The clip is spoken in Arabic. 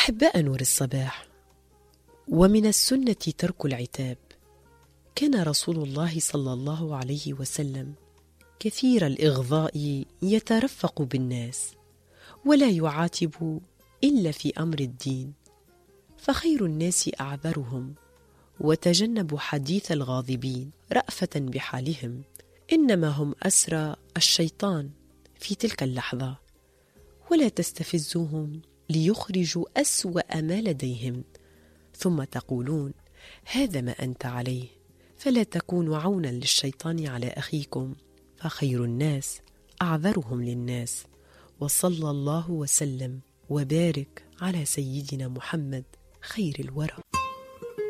أحباء نور الصباح، ومن السنة ترك العتاب. كان رسول الله صلى الله عليه وسلم كثير الإغضاء، يترفق بالناس ولا يعاتب إلا في أمر الدين، فخير الناس أعذرهم، وتجنبوا حديث الغاضبين رأفة بحالهم، إنما هم أسرى الشيطان في تلك اللحظة، ولا تستفزوهم ليخرجوا أسوأ ما لديهم، ثم تقولون هذا ما أنت عليه، فلا تكونوا عونا للشيطان على أخيكم، فخير الناس أعذرهم للناس. وصلى الله وسلم وبارك على سيدنا محمد خير الورى.